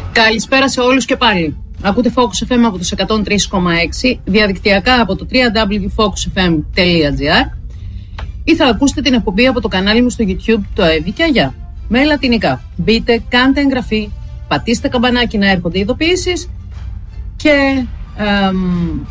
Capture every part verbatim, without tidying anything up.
Καλησπέρα σε όλους και πάλι. Ακούτε Focus εφ εμ από τους εκατόν τρία κόμμα έξι, διαδικτυακά από το double-u double-u double-u τελεία focus f m τελεία g r ή θα ακούσετε την εκπομπή από το κανάλι μου στο YouTube, το Εύη και Αγιά, με λατινικά. Μπείτε, κάντε εγγραφή, πατήστε καμπανάκι να έρχονται ειδοποιήσεις και εμ,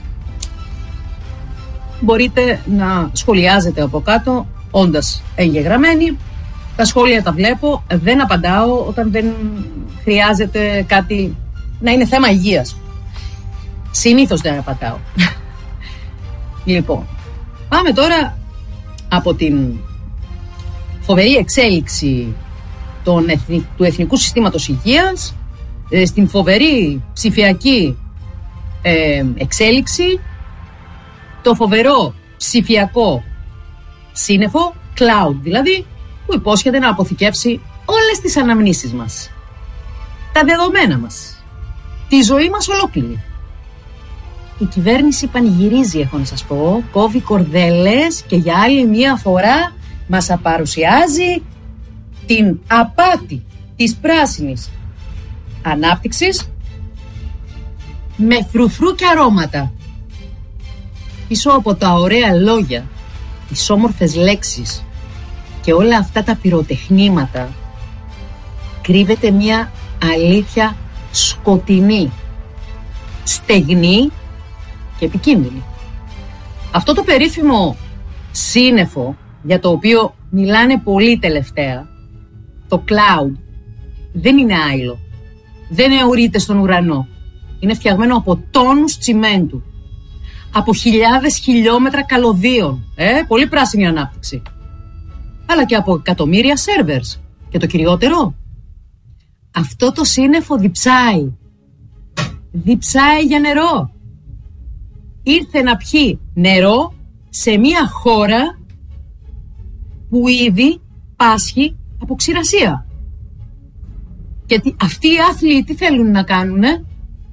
μπορείτε να σχολιάζετε από κάτω, όντας εγγεγραμμένοι. Τα σχόλια τα βλέπω, δεν απαντάω όταν δεν χρειάζεται κάτι να είναι θέμα υγείας. Συνήθως δεν απαντάω. Λοιπόν, πάμε τώρα από την φοβερή εξέλιξη των εθνικ... του Εθνικού Συστήματος Υγείας στην φοβερή ψηφιακή ε, εξέλιξη, το φοβερό ψηφιακό σύννεφο, cloud δηλαδή, που υπόσχεται να αποθηκεύσει όλες τις αναμνήσεις μας, τα δεδομένα μας, τη ζωή μας ολόκληρη. Η κυβέρνηση πανηγυρίζει, έχω να σας πω, κόβει κορδέλες και για άλλη μία φορά μας παρουσιάζει την απάτη της πράσινης ανάπτυξης με φρουφρού και αρώματα. Πίσω από τα ωραία λόγια, τις όμορφες λέξεις και όλα αυτά τα πυροτεχνήματα κρύβεται μια αλήθεια σκοτεινή, στεγνή και επικίνδυνη. Αυτό το περίφημο σύννεφο για το οποίο μιλάνε πολύ τελευταία, το cloud, δεν είναι άειλο, δεν αιωρείται στον ουρανό. Είναι φτιαγμένο από τόνους τσιμέντου, από χιλιάδες χιλιόμετρα καλωδίων, ε, πολύ πράσινη ανάπτυξη, αλλά και από εκατομμύρια σερβερς. Και το κυριότερο, αυτό το σύννεφο διψάει. Διψάει για νερό. Ήρθε να πιει νερό σε μια χώρα που ήδη πάσχει από ξηρασία. Και τι, αυτοί οι άθλοι τι θέλουν να κάνουνε?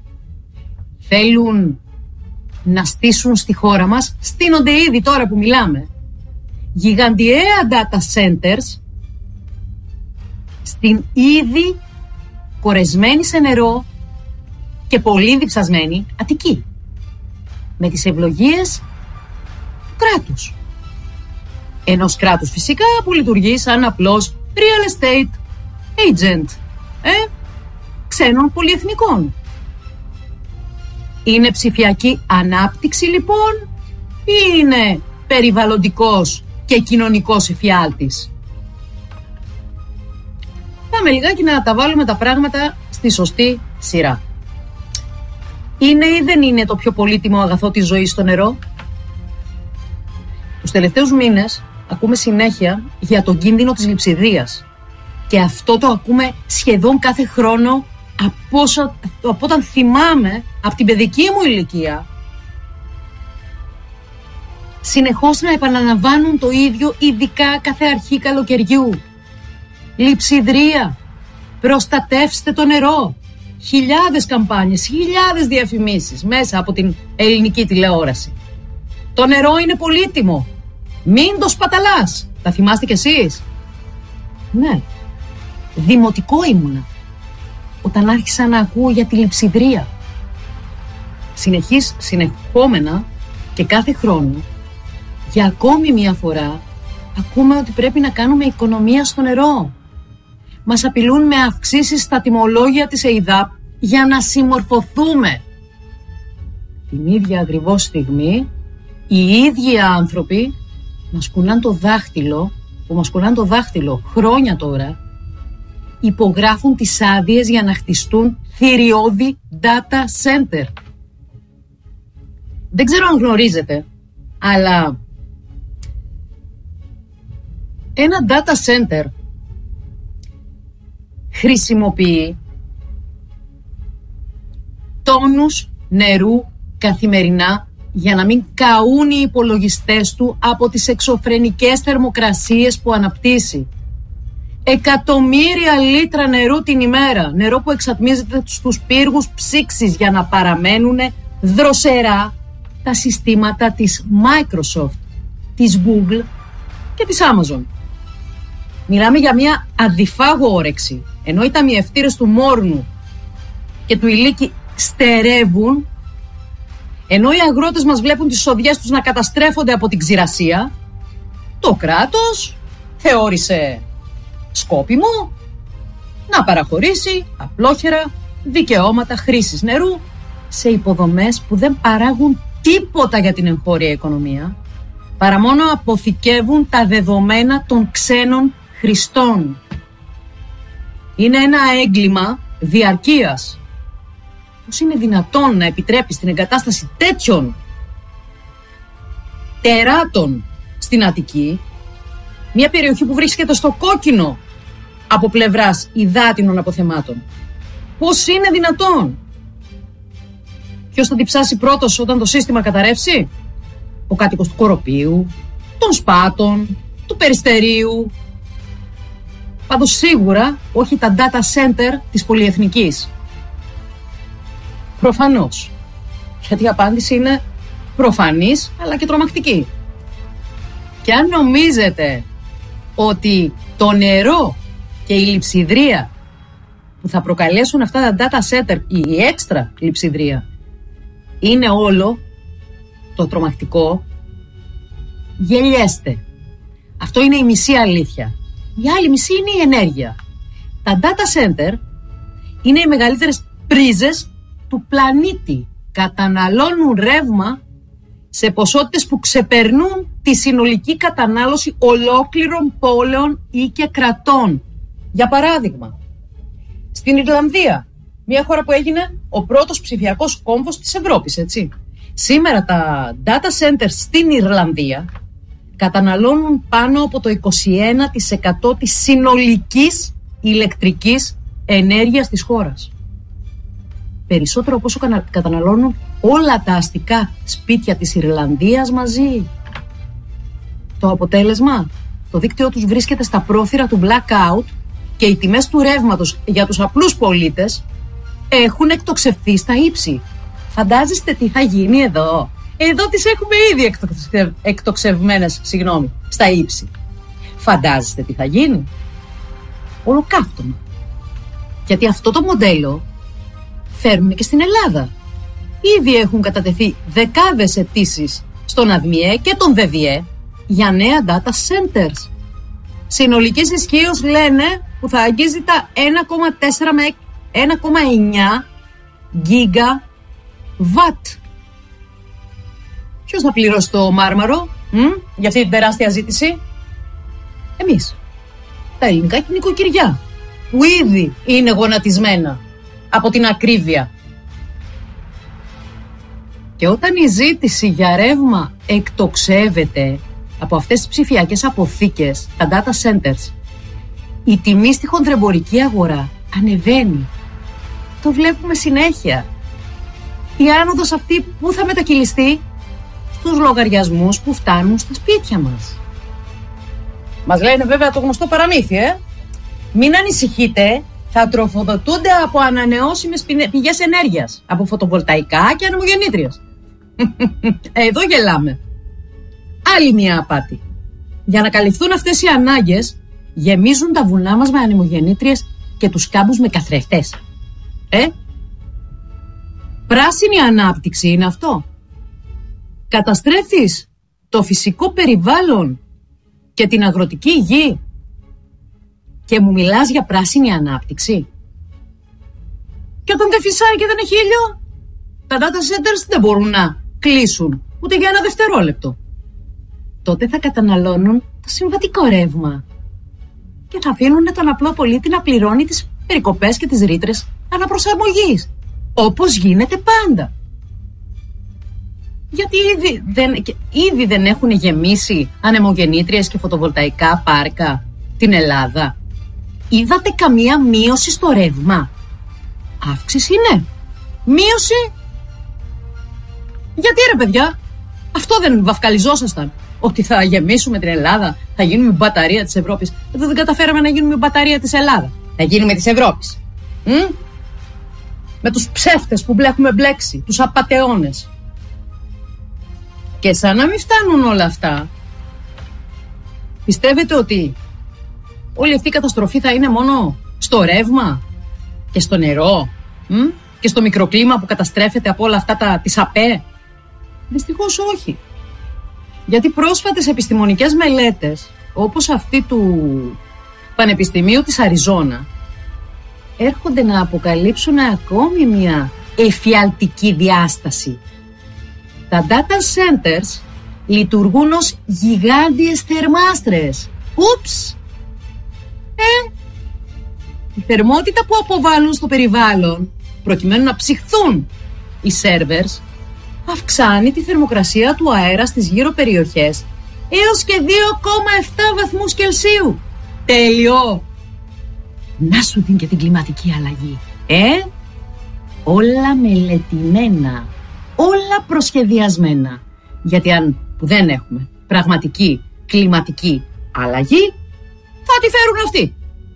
Θέλουν να στήσουν στη χώρα μας, στείνονται ήδη τώρα που μιλάμε, γιγαντιαία data centers στην ήδη κορεσμένη σε νερό και πολύ διψασμένη Αττική, με τις ευλογίες του κράτους. Ενός κράτους φυσικά που λειτουργεί σαν απλός real estate agent, ε, ξένων πολυεθνικών. Είναι ψηφιακή ανάπτυξη λοιπόν ή είναι περιβαλλοντικός και κοινωνικός εφιάλτης? Πάμε λιγάκι να τα βάλουμε τα πράγματα στη σωστή σειρά. Είναι ή δεν είναι το πιο πολύτιμο αγαθό της ζωής στο νερό? Τους τελευταίους μήνες ακούμε συνέχεια για τον κίνδυνο της λειψιδρίας. Και αυτό το ακούμε σχεδόν κάθε χρόνο από, όσο, από όταν θυμάμαι, από την παιδική μου ηλικία. Συνεχώς να επαναλαμβάνουν το ίδιο, ειδικά κάθε αρχή καλοκαιριού. Λειψιδρία, προστατεύστε το νερό. Χιλιάδες καμπάνιες, χιλιάδες διαφημίσεις μέσα από την ελληνική τηλεόραση. Το νερό είναι πολύτιμο, μην το σπαταλάς. Τα θυμάστε κι εσείς? Ναι, δημοτικό ήμουνα όταν άρχισα να ακούω για τη λειψιδρία. Συνεχής, συνεχόμενα και κάθε χρόνο, για ακόμη μια φορά, ακούμε ότι πρέπει να κάνουμε οικονομία στο νερό. Μας απειλούν με αυξήσεις στα τιμολόγια της ΕΙΔΑΠ για να συμμορφωθούμε. Την ίδια ακριβώς στιγμή, οι ίδιοι άνθρωποι μας κουλάν το δάχτυλο, που μας κουλάν το δάχτυλο χρόνια τώρα, υπογράφουν τις άδειες για να χτιστούν θηριώδη data center. Δεν ξέρω αν γνωρίζετε, αλλά ένα data center χρησιμοποιεί τόνους νερού καθημερινά για να μην καούν οι υπολογιστές του από τις εξωφρενικές θερμοκρασίες που αναπτύσσει. Εκατομμύρια λίτρα νερού την ημέρα, νερό που εξατμίζεται στους πύργους ψήξης για να παραμένουν δροσερά τα συστήματα της Microsoft, της Google και της Amazon. Μιλάμε για μια αδιφάγω όρεξη, ενώ οι ταμιευτήρες του Μόρνου και του Ηλίκη στερεύουν, ενώ οι αγρότες μας βλέπουν τις σοδιές τους να καταστρέφονται από την ξηρασία, το κράτος θεώρησε σκόπιμο να παραχωρήσει απλόχερα δικαιώματα χρήσης νερού σε υποδομές που δεν παράγουν τίποτα για την εγχώρια οικονομία, παρά μόνο αποθηκεύουν τα δεδομένα των ξένων χρηστών. Είναι ένα έγκλημα διαρκείας. Πώς είναι δυνατόν να επιτρέπεις την εγκατάσταση τέτοιων τεράτων στην Αττική, μια περιοχή που βρίσκεται στο κόκκινο από πλευράς υδάτινων αποθεμάτων? Πώς είναι δυνατόν? Ποιος θα διψάσει πρώτος όταν το σύστημα καταρρεύσει? Ο κάτοικος του Κοροπείου, των Σπάτων, του Περιστερίου. Πάντως σίγουρα όχι τα data center της πολυεθνικής. Προφανώς. Γιατί η απάντηση είναι προφανής αλλά και τρομακτική. Και αν νομίζετε ότι το νερό και η λειψιδρία που θα προκαλέσουν αυτά τα data center, η έξτρα λειψιδρία, είναι όλο το τρομακτικό, γελιέστε. Αυτό είναι η μισή αλήθεια. Η άλλη μισή είναι η ενέργεια. Τα data center είναι οι μεγαλύτερες πρίζες του πλανήτη. Καταναλώνουν ρεύμα σε ποσότητες που ξεπερνούν τη συνολική κατανάλωση ολόκληρων πόλεων ή και κρατών. Για παράδειγμα, στην Ιρλανδία, μια χώρα που έγινε ο πρώτος ψηφιακός κόμβος της Ευρώπης, έτσι. Σήμερα τα data centers στην Ιρλανδία καταναλώνουν πάνω από το είκοσι ένα τοις εκατό της συνολικής ηλεκτρικής ενέργειας της χώρας. Περισσότερο από όσο καταναλώνουν όλα τα αστικά σπίτια της Ιρλανδίας μαζί. Το αποτέλεσμα, το δίκτυό τους βρίσκεται στα πρόθυρα του blackout και οι τιμές του ρεύματος για τους απλούς πολίτες έχουν εκτοξευθεί στα ύψη. Φαντάζεστε τι θα γίνει εδώ? Εδώ τις έχουμε ήδη εκτοξευ... εκτοξευμένες, συγγνώμη, στα ύψη. Φαντάζεστε τι θα γίνει? Ολοκαύτωμα. Γιατί αυτό το μοντέλο φέρνουν και στην Ελλάδα. Ήδη έχουν κατατεθεί δεκάδες αιτήσεις στον ΑΔΜΙΕ και τον ΔΕΔΙΕ για νέα data centers. Συνολικής ισχύως λένε που θα αγγίζει τα ένα κόμμα τέσσερα με ένα κόμμα εννιά γίγα βατ. Ποιος θα πληρώσει το μάρμαρο μ, για αυτή την τεράστια ζήτηση? Εμείς, τα ελληνικά νοικοκυριά, που ήδη είναι γονατισμένα από την ακρίβεια. Και όταν η ζήτηση για ρεύμα εκτοξεύεται από αυτές τις ψηφιακές αποθήκες, τα data centers, η τιμή στη χονδρεμπορική αγορά ανεβαίνει. Το βλέπουμε συνέχεια. Η άνοδος αυτή που θα μετακυλιστεί? Στους λογαριασμούς που φτάνουν στα σπίτια μας. Μας λένε βέβαια το γνωστό παραμύθι, ε? Μην ανησυχείτε, θα τροφοδοτούνται από ανανεώσιμες πηγές ενέργειας, από φωτοβολταϊκά και ανεμογεννήτριες. Εδώ γελάμε. Άλλη μια απάτη. Για να καλυφθούν αυτές οι ανάγκες, γεμίζουν τα βουνά μας με ανεμογεννήτριες και τους κάμπους με καθρεφτές. Ε? Πράσινη ανάπτυξη είναι αυτό? Καταστρέφεις το φυσικό περιβάλλον και την αγροτική γη και μου μιλάς για πράσινη ανάπτυξη? Και όταν δεν φυσάει και δεν έχει ήλιο, τα data centers δεν μπορούν να κλείσουν ούτε για ένα δευτερόλεπτο. Τότε θα καταναλώνουν το συμβατικό ρεύμα και θα αφήνουν τον απλό πολίτη να πληρώνει τις περικοπές και τις ρήτρες αναπροσαρμογής, όπως γίνεται πάντα. Γιατί ήδη δεν, ήδη δεν έχουν γεμίσει ανεμογεννήτριες και φωτοβολταϊκά πάρκα την Ελλάδα? Είδατε καμία μείωση στο ρεύμα? Αύξηση είναι. Μείωση? Γιατί ρε παιδιά, αυτό δεν βαφκαλιζόσασταν? Ότι θα γεμίσουμε την Ελλάδα, θα γίνουμε μπαταρία της Ευρώπης? Εδώ δεν καταφέραμε να γίνουμε μπαταρία της Ελλάδα. Θα γίνουμε της Ευρώπης. Μ? Με τους ψεύτες που έχουμε μπλέξει, τους απατεώνες. Και σαν να μην φτάνουν όλα αυτά, πιστεύετε ότι όλη αυτή η καταστροφή θα είναι μόνο στο ρεύμα και στο νερό? Μ? και στο μικροκλίμα που καταστρέφεται από όλα αυτά τα, τις ΑΠΕ? Δυστυχώς όχι. Γιατί πρόσφατες επιστημονικές μελέτες, όπως αυτή του Πανεπιστημίου της Αριζόνα, έρχονται να αποκαλύψουν ακόμη μια εφιαλτική διάσταση. Τα data centers λειτουργούν ως γιγάντιες θερμάστρες. Ούψ! Ε, η θερμότητα που αποβάλλουν στο περιβάλλον, προκειμένου να ψυχθούν οι σερβερς, αυξάνει τη θερμοκρασία του αέρα στις γύρω περιοχές έως και δύο κόμμα επτά βαθμούς Κελσίου. Τέλειο! Να σου την και την κλιματική αλλαγή. Ε, όλα μελετημένα, όλα προσχεδιασμένα. Γιατί αν που δεν έχουμε πραγματική κλιματική αλλαγή, θα τη φέρουν αυτοί.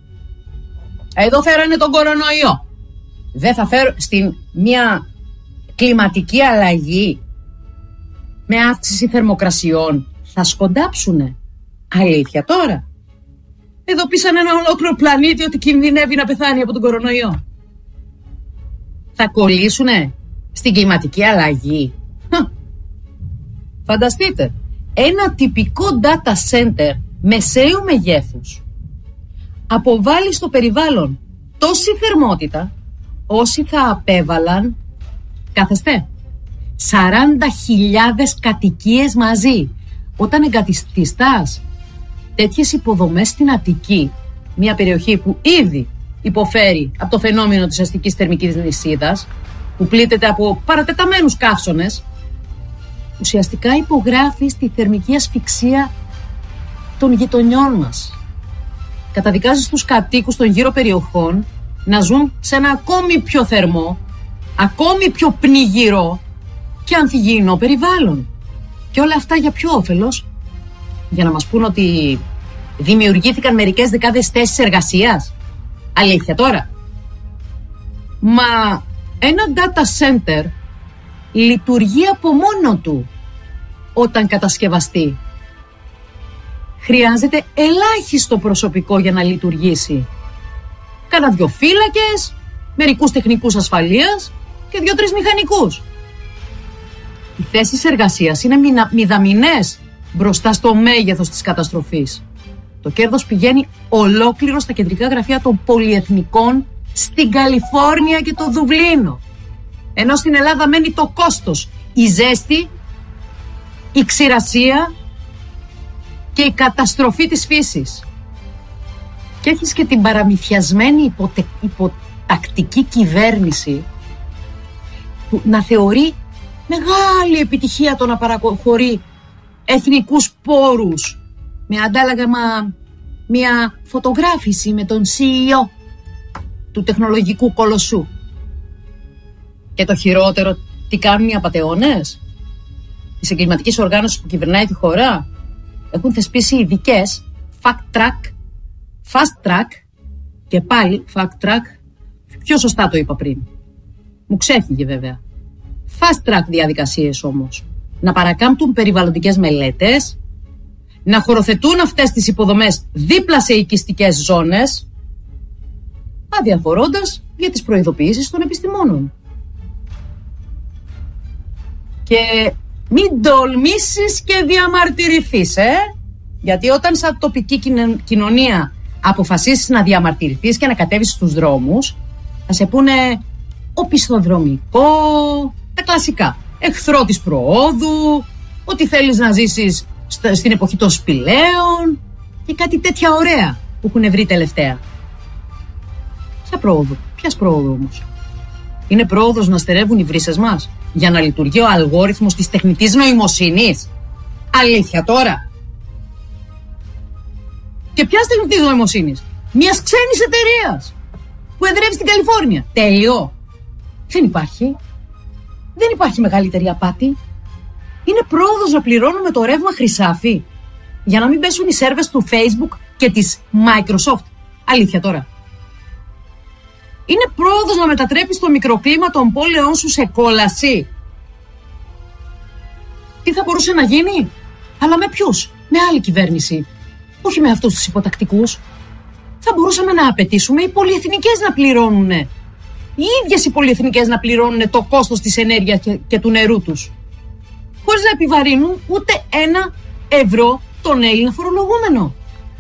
Εδώ φέρανε τον κορονοϊό. Δεν θα φέρουν στην μια κλιματική αλλαγή με αύξηση θερμοκρασιών. Θα σκοντάψουνε. Αλήθεια τώρα. Εδώ πείσανε ένα ολόκληρο πλανήτη ότι κινδυνεύει να πεθάνει από τον κορονοϊό. Θα κολλήσουνε στην κλιματική αλλαγή. Φανταστείτε, ένα τυπικό data center μεσαίου μεγέθους αποβάλλει στο περιβάλλον τόση θερμότητα όσοι θα απέβαλαν, κάθεστε, σαράντα χιλιάδες κατοικίες μαζί. Όταν εγκαταστάς τέτοιες υποδομές στην Αττική, μια περιοχή που ήδη υποφέρει από το φαινόμενο της αστικής θερμικής νησίδας, που πλήττεται από παρατεταμένους καύσωνες, ουσιαστικά υπογράφει τη θερμική ασφυξία των γειτονιών μας. Καταδικάζει τους κατοίκους των γύρω περιοχών να ζουν σε ένα ακόμη πιο θερμό, ακόμη πιο πνιγυρό και ανθυγιεινό περιβάλλον. Και όλα αυτά για ποιο όφελος? Για να μας πούν ότι δημιουργήθηκαν μερικές δεκάδες θέσεις εργασίας? Αλήθεια τώρα? Μα ένα data center λειτουργεί από μόνο του όταν κατασκευαστεί. Χρειάζεται ελάχιστο προσωπικό για να λειτουργήσει. Κάνα δυο φύλακες, μερικούς τεχνικούς ασφαλείας και δυο-τρεις μηχανικούς. Οι θέσεις εργασίας είναι μηδαμινές μπροστά στο μέγεθος της καταστροφής. Το κέρδος πηγαίνει ολόκληρο στα κεντρικά γραφεία των πολυεθνικών στην Καλιφόρνια και το Δουβλίνο. Ενώ στην Ελλάδα μένει το κόστος, η ζέστη, η ξηρασία και η καταστροφή της φύσης. Και έχεις και την παραμυθιασμένη υποτε... υποτακτική κυβέρνηση που να θεωρεί μεγάλη επιτυχία το να παραχωρεί εθνικούς πόρους με αντάλλαγμα μια φωτογράφηση με τον σι ι ο του τεχνολογικού κολοσσού. Και το χειρότερο, τι κάνουν οι απατεώνες της εγκληματικής οργάνωσης που κυβερνάει τη χώρα? Έχουν θεσπίσει ειδικές fact track, fast track και πάλι fact track. Πιο σωστά το είπα πριν. Μου ξέφυγε βέβαια. Fast track διαδικασίες όμως. Να παρακάμπτουν περιβαλλοντικές μελέτες, να χωροθετούν αυτές τις υποδομές δίπλα σε οικιστικές ζώνες, αδιαφορώντας για τις προειδοποιήσεις των επιστημόνων. Και μην τολμήσεις και διαμαρτυρηθείς, ε! Γιατί όταν σαν τοπική κοινωνία αποφασίσεις να διαμαρτυρηθείς και να κατέβεις στους δρόμους, θα σε πούνε οπισθοδρομικό, τα κλασικά. Εχθρό της προόδου, ότι θέλεις να ζήσεις στην εποχή των σπηλαίων και κάτι τέτοια ωραία που έχουν βρει τελευταία. Ποια πρόοδο, ποιας πρόοδο όμως? Είναι πρόοδος να στερεύουν οι βρύσες μας για να λειτουργεί ο αλγόριθμος της τεχνητής νοημοσύνης? Αλήθεια τώρα? Και ποιας τεχνητής νοημοσύνης? Μιας ξένης εταιρείας που εδρεύει στην Καλιφόρνια. Τέλειο. Δεν υπάρχει. Δεν υπάρχει μεγαλύτερη απάτη. Είναι πρόοδος να πληρώνουμε το ρεύμα χρυσάφι για να μην πέσουν οι σέρβες του Facebook και της Microsoft. Αλήθεια τώρα? Είναι πρόοδος να μετατρέπεις το μικροκλίμα των πόλεων σου σε κόλαση? Τι θα μπορούσε να γίνει? Αλλά με ποιους? Με άλλη κυβέρνηση. Όχι με αυτούς τους υποτακτικούς. Θα μπορούσαμε να απαιτήσουμε οι πολυεθνικές να πληρώνουν οι ίδιες οι πολυεθνικές να πληρώνουν το κόστος της ενέργειας και, και του νερού τους, χωρίς να επιβαρύνουν ούτε ένα ευρώ τον Έλληνα φορολογούμενο.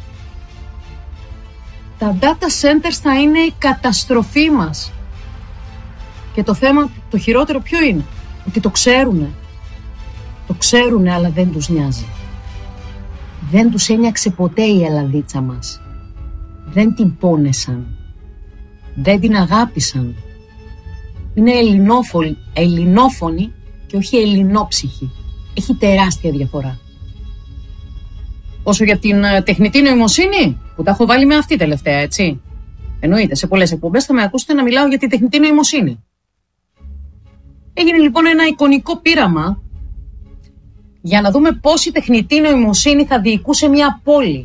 Τα data centers θα είναι η καταστροφή μας. Και το θέμα, το χειρότερο ποιο είναι? Ότι το ξέρουνε. Το ξέρουνε, αλλά δεν τους νοιάζει. Δεν τους ένιαξε ποτέ η Ελλαδίτσα μας. Δεν την πόνεσαν. Δεν την αγάπησαν. Είναι ελληνόφωνη, ελληνόφωνη και όχι ελληνόψυχη. Έχει τεράστια διαφορά. Όσο για την τεχνητή νοημοσύνη, που τα έχω βάλει με αυτή τελευταία, έτσι. Εννοείται, σε πολλές εκπομπές θα με ακούσετε να μιλάω για την τεχνητή νοημοσύνη. Έγινε λοιπόν ένα εικονικό πείραμα για να δούμε πώς η τεχνητή νοημοσύνη θα διοικούσε μια πόλη.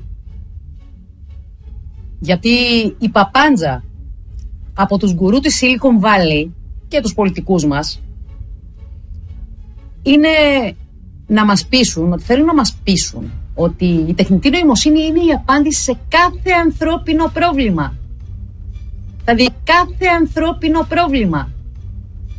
Γιατί η παπάντζα από τους γκουρού της Silicon Valley και τους πολιτικούς μας είναι να μας πείσουν, ότι θέλουν να μας πείσουν ότι η τεχνητή νοημοσύνη είναι η απάντηση σε κάθε ανθρώπινο πρόβλημα. Δηλαδή κάθε ανθρώπινο πρόβλημα.